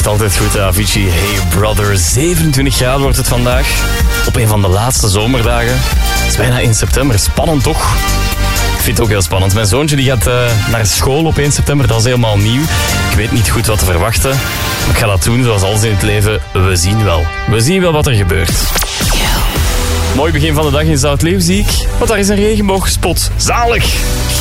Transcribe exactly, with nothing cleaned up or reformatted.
blijft altijd goed, Avicii. Hey brother, zevenentwintig graden wordt het vandaag. Op een van de laatste zomerdagen. Het is bijna in september. Spannend toch? Ik vind het ook heel spannend. Mijn zoontje die gaat uh, naar school op één september. Dat is helemaal nieuw. Ik weet niet goed wat te verwachten. Maar ik ga dat doen zoals alles in het leven. We zien wel. We zien wel wat er gebeurt. Mooi begin van de dag in Zoutleeuw zie ik. Want daar is een regenboog gespot. Zalig!